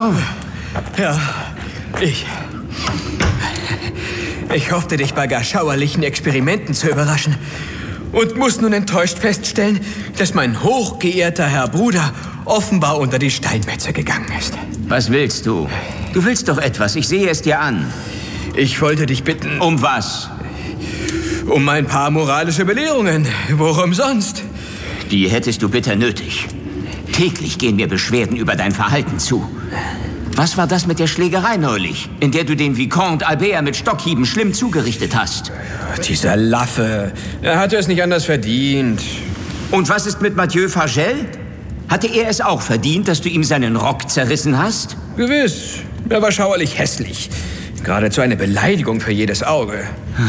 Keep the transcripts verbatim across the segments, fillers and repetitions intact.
Oh. Ja, ich. Ich hoffte, dich bei gar schauerlichen Experimenten zu überraschen und muss nun enttäuscht feststellen, dass mein hochgeehrter Herr Bruder offenbar unter die Steinmetze gegangen ist. Was willst du? Du willst doch etwas, ich sehe es dir an. Ich wollte dich bitten... Um was? Um ein paar moralische Belehrungen. Worum sonst? Die hättest du bitter nötig. Täglich gehen mir Beschwerden über dein Verhalten zu. Was war das mit der Schlägerei neulich, in der du den Vicomte Albert mit Stockhieben schlimm zugerichtet hast? Dieser Laffe. Er hatte es nicht anders verdient. Und was ist mit Mathieu Fagel? Hatte er es auch verdient, dass du ihm seinen Rock zerrissen hast? Gewiss. Er war schauerlich hässlich. Geradezu eine Beleidigung für jedes Auge.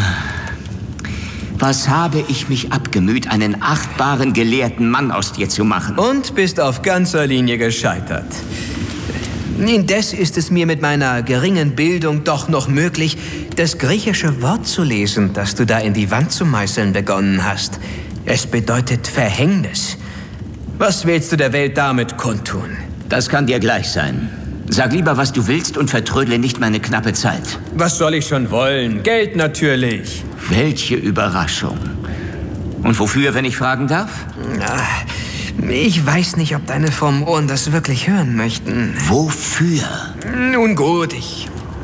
Was habe ich mich abgemüht, einen achtbaren, gelehrten Mann aus dir zu machen? Und bist auf ganzer Linie gescheitert. Indes ist es mir mit meiner geringen Bildung doch noch möglich, das griechische Wort zu lesen, das du da in die Wand zu meißeln begonnen hast. Es bedeutet Verhängnis. Was willst du der Welt damit kundtun? Das kann dir gleich sein. Sag lieber, was du willst und vertrödle nicht meine knappe Zeit. Was soll ich schon wollen? Geld natürlich. Welche Überraschung. Und wofür, wenn ich fragen darf? Na, ich weiß nicht, ob deine frommen Ohren das wirklich hören möchten. Wofür? Nun gut, ich...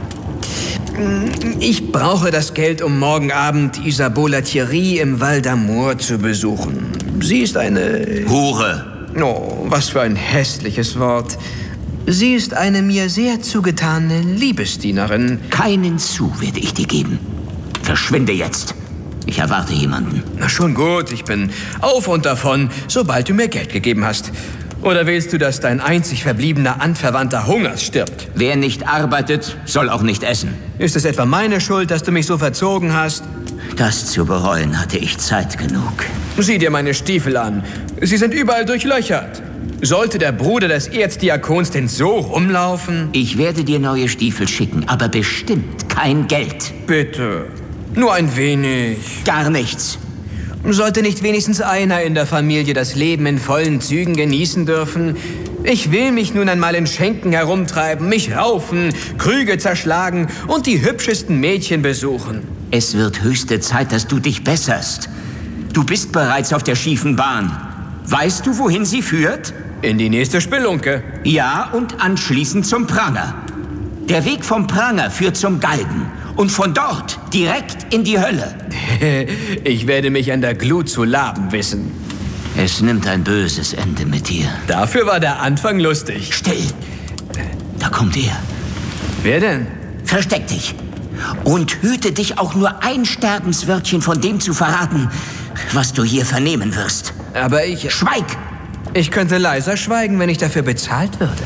Ich brauche das Geld, um morgen Abend Isabeau Thierry im Val d'Amour zu besuchen. Sie ist eine... Hure. Oh, was für ein hässliches Wort. Sie ist eine mir sehr zugetane Liebesdienerin. Keinen Sou werde ich dir geben. Verschwinde jetzt. Ich erwarte jemanden. Na schon gut, ich bin auf und davon, sobald du mir Geld gegeben hast. Oder willst du, dass dein einzig verbliebener Anverwandter Hungers stirbt? Wer nicht arbeitet, soll auch nicht essen. Ist es etwa meine Schuld, dass du mich so verzogen hast? Das zu bereuen hatte ich Zeit genug. Sieh dir meine Stiefel an. Sie sind überall durchlöchert. Sollte der Bruder des Erzdiakons denn so rumlaufen? Ich werde dir neue Stiefel schicken, aber bestimmt kein Geld. Bitte. Nur ein wenig. Gar nichts. Sollte nicht wenigstens einer in der Familie das Leben in vollen Zügen genießen dürfen? Ich will mich nun einmal in Schenken herumtreiben, mich raufen, Krüge zerschlagen und die hübschesten Mädchen besuchen. Es wird höchste Zeit, dass du dich besserst. Du bist bereits auf der schiefen Bahn. Weißt du, wohin sie führt? In die nächste Spelunke. Ja, und anschließend zum Pranger. Der Weg vom Pranger führt zum Galgen. Und von dort direkt in die Hölle. Ich werde mich an der Glut zu laben wissen. Es nimmt ein böses Ende mit dir. Dafür war der Anfang lustig. Still. Da kommt er. Wer denn? Versteck dich. Und hüte dich auch nur ein Sterbenswörtchen von dem zu verraten, was du hier vernehmen wirst. Aber ich... Schweig! Ich könnte leiser schweigen, wenn ich dafür bezahlt würde.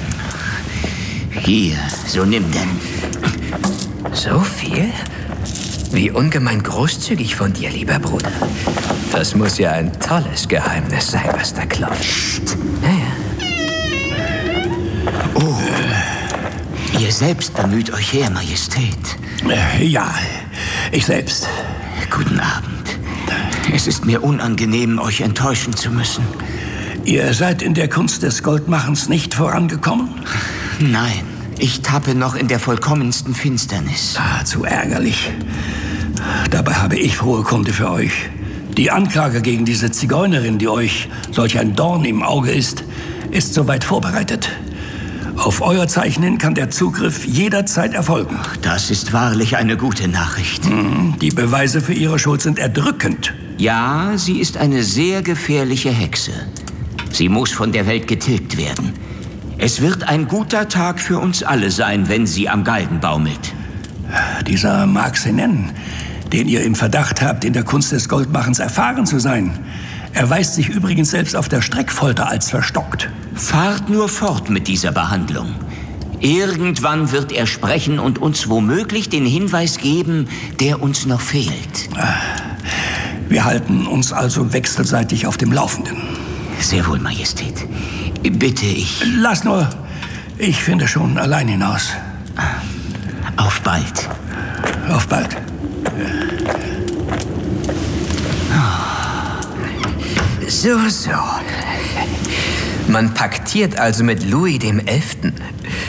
Hier, so nimm denn. So viel? Wie ungemein großzügig von dir, lieber Bruder. Das muss ja ein tolles Geheimnis sein, was da klopft. Ja, ja. Oh. Ihr selbst bemüht euch her, Majestät. Ja, ich selbst. Guten Abend. Es ist mir unangenehm, euch enttäuschen zu müssen. Ihr seid in der Kunst des Goldmachens nicht vorangekommen? Nein, ich tappe noch in der vollkommensten Finsternis. Ah, zu ärgerlich. Dabei habe ich frohe Kunde für euch. Die Anklage gegen diese Zigeunerin, die euch solch ein Dorn im Auge ist, ist soweit vorbereitet. Auf euer Zeichen hin kann der Zugriff jederzeit erfolgen. Das ist wahrlich eine gute Nachricht. Hm, die Beweise für ihre Schuld sind erdrückend. Ja, sie ist eine sehr gefährliche Hexe. Sie muss von der Welt getilgt werden. Es wird ein guter Tag für uns alle sein, wenn sie am Galgen baumelt. Dieser Marc Sennen, den ihr im Verdacht habt, in der Kunst des Goldmachens erfahren zu sein, erweist sich übrigens selbst auf der Streckfolter als verstockt. Fahrt nur fort mit dieser Behandlung. Irgendwann wird er sprechen und uns womöglich den Hinweis geben, der uns noch fehlt. Wir halten uns also wechselseitig auf dem Laufenden. Sehr wohl, Majestät. Bitte, ich... Lass nur. Ich finde schon allein hinaus. Auf bald. Auf bald. So, so. Man paktiert also mit Louis dem Elften.